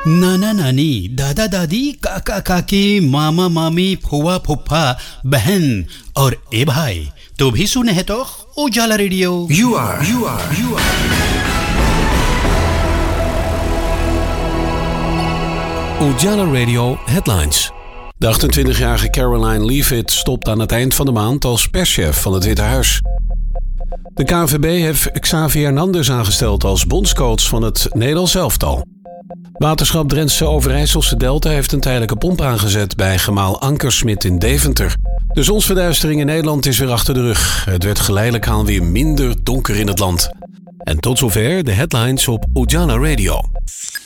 नाना नानी, दादा दादी, काका काकी, मामा मामी, फुआ फुफ्फा, बहन और ए भाई, तो भी सुने है तो उजाला radio. You are. Ujala Radio Headlines. De 28-jarige Caroline Leavitt stopt aan het eind van de maand als perschef van het Witte Huis. De KNVB heeft Xavier Hernandez aangesteld als bondscoach van het Nederlands elftal. Waterschap Drentse Overijsselse Delta heeft een tijdelijke pomp aangezet bij gemaal Ankersmit in Deventer. De zonsverduistering in Nederland is weer achter de rug. Het werd geleidelijk aan weer minder donker in het land. En tot zover de headlines op Ujala Radio.